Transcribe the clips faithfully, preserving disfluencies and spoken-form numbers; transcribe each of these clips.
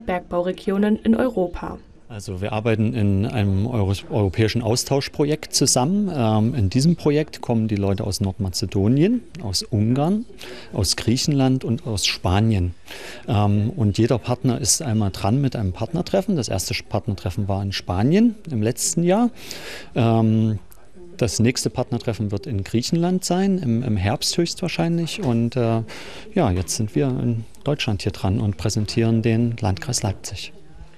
Bergbauregionen in Europa. Also wir arbeiten in einem Euro- europäischen Austauschprojekt zusammen. Ähm, in diesem Projekt kommen die Leute aus Nordmazedonien, aus Ungarn, aus Griechenland und aus Spanien. Ähm, und jeder Partner ist einmal dran mit einem Partnertreffen. Das erste Partnertreffen war in Spanien im letzten Jahr. Ähm, Das nächste Partnertreffen wird in Griechenland sein, im, im Herbst höchstwahrscheinlich. Und äh, ja, jetzt sind wir in Deutschland hier dran und präsentieren den Landkreis Leipzig.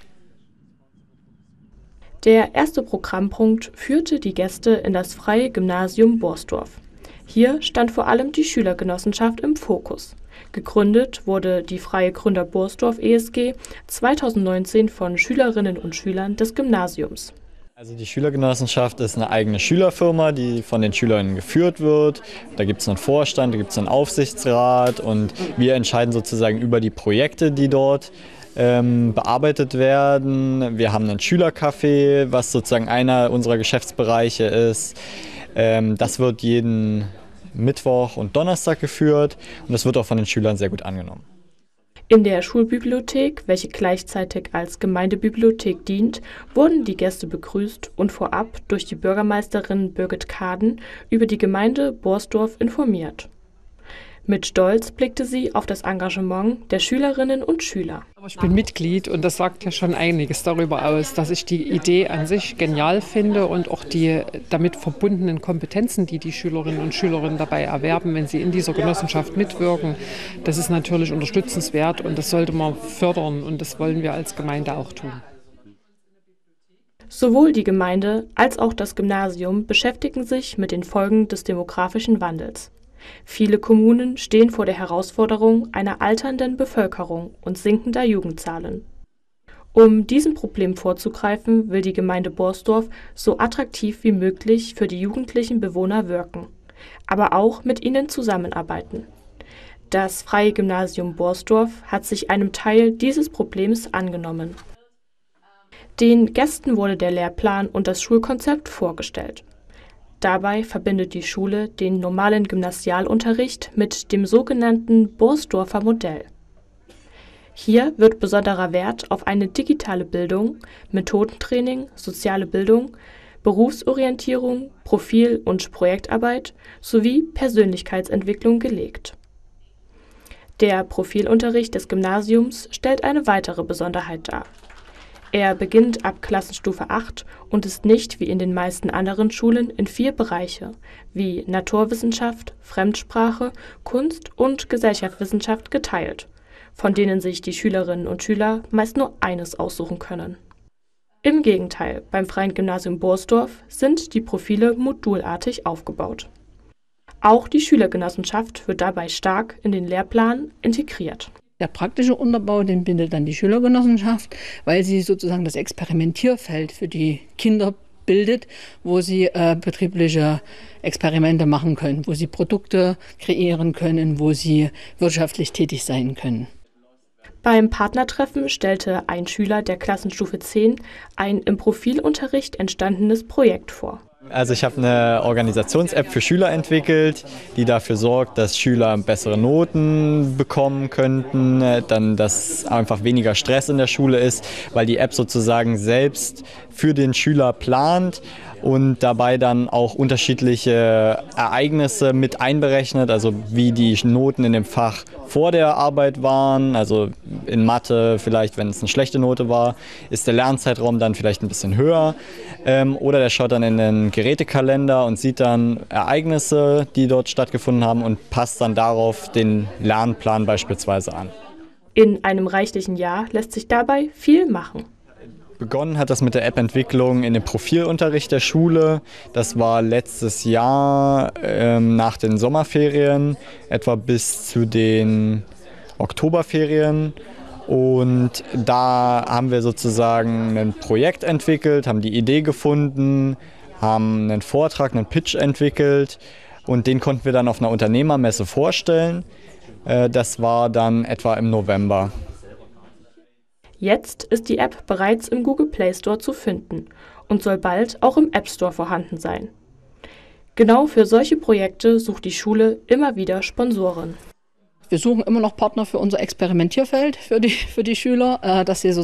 Der erste Programmpunkt führte die Gäste in das Freie Gymnasium Borsdorf. Hier stand vor allem die Schülergenossenschaft im Fokus. Gegründet wurde die Freie Gründer Borsdorf E S G zweitausendneunzehn von Schülerinnen und Schülern des Gymnasiums. Also die Schülergenossenschaft ist eine eigene Schülerfirma, die von den Schülern geführt wird. Da gibt es einen Vorstand, da gibt es einen Aufsichtsrat und wir entscheiden sozusagen über die Projekte, die dort ähm, bearbeitet werden. Wir haben ein Schülercafé, was sozusagen einer unserer Geschäftsbereiche ist. Ähm, das wird jeden Mittwoch und Donnerstag geführt und das wird auch von den Schülern sehr gut angenommen. In der Schulbibliothek, welche gleichzeitig als Gemeindebibliothek dient, wurden die Gäste begrüßt und vorab durch die Bürgermeisterin Birgit Kaden über die Gemeinde Borsdorf informiert. Mit Stolz blickte sie auf das Engagement der Schülerinnen und Schüler. Ich bin Mitglied und das sagt ja schon einiges darüber aus, dass ich die Idee an sich genial finde und auch die damit verbundenen Kompetenzen, die die Schülerinnen und Schüler dabei erwerben, wenn sie in dieser Genossenschaft mitwirken. Das ist natürlich unterstützenswert und das sollte man fördern und das wollen wir als Gemeinde auch tun. Sowohl die Gemeinde als auch das Gymnasium beschäftigen sich mit den Folgen des demografischen Wandels. Viele Kommunen stehen vor der Herausforderung einer alternden Bevölkerung und sinkender Jugendzahlen. Um diesem Problem vorzugreifen, will die Gemeinde Borsdorf so attraktiv wie möglich für die jugendlichen Bewohner wirken, aber auch mit ihnen zusammenarbeiten. Das Freie Gymnasium Borsdorf hat sich einem Teil dieses Problems angenommen. Den Gästen wurde der Lehrplan und das Schulkonzept vorgestellt. Dabei verbindet die Schule den normalen Gymnasialunterricht mit dem sogenannten Borsdorfer Modell. Hier wird besonderer Wert auf eine digitale Bildung, Methodentraining, soziale Bildung, Berufsorientierung, Profil- und Projektarbeit sowie Persönlichkeitsentwicklung gelegt. Der Profilunterricht des Gymnasiums stellt eine weitere Besonderheit dar. Er beginnt ab Klassenstufe acht und ist nicht wie in den meisten anderen Schulen in vier Bereiche wie Naturwissenschaft, Fremdsprache, Kunst und Gesellschaftswissenschaft geteilt, von denen sich die Schülerinnen und Schüler meist nur eines aussuchen können. Im Gegenteil, beim Freien Gymnasium Borsdorf sind die Profile modulartig aufgebaut. Auch die Schülergenossenschaft wird dabei stark in den Lehrplan integriert. Der praktische Unterbau, den bindet dann die Schülergenossenschaft, weil sie sozusagen das Experimentierfeld für die Kinder bildet, wo sie äh, betriebliche Experimente machen können, wo sie Produkte kreieren können, wo sie wirtschaftlich tätig sein können. Beim Partnertreffen stellte ein Schüler der Klassenstufe zehn ein im Profilunterricht entstandenes Projekt vor. Also ich habe eine Organisations-App für Schüler entwickelt, die dafür sorgt, dass Schüler bessere Noten bekommen könnten, dann dass einfach weniger Stress in der Schule ist, weil die App sozusagen selbst für den Schüler plant und dabei dann auch unterschiedliche Ereignisse mit einberechnet, also wie die Noten in dem Fach vor der Arbeit waren, also in Mathe vielleicht, wenn es eine schlechte Note war, ist der Lernzeitraum dann vielleicht ein bisschen höher ähm, oder der schaut dann in den Gerätekalender und sieht dann Ereignisse, die dort stattgefunden haben und passt dann darauf den Lernplan beispielsweise an. In einem reichlichen Jahr lässt sich dabei viel machen. Begonnen hat das mit der App-Entwicklung in dem Profilunterricht der Schule. Das war letztes Jahr ähm, nach den Sommerferien, etwa bis zu den Oktoberferien. Und da haben wir sozusagen ein Projekt entwickelt, haben die Idee gefunden, haben einen Vortrag, einen Pitch entwickelt und den konnten wir dann auf einer Unternehmermesse vorstellen. Äh, das war dann etwa im November. Jetzt ist die App bereits im Google Play Store zu finden und soll bald auch im App Store vorhanden sein. Genau für solche Projekte sucht die Schule immer wieder Sponsoren. Wir suchen immer noch Partner für unser Experimentierfeld für die, für die Schüler, äh, dass sie so